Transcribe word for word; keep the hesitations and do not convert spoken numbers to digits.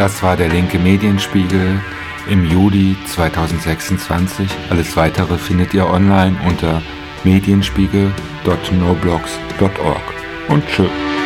Das war der linke Medienspiegel im Juli zweitausendsechsundzwanzig. Alles weitere findet ihr online unter medienspiegel punkt noblogs punkt org. Und tschö.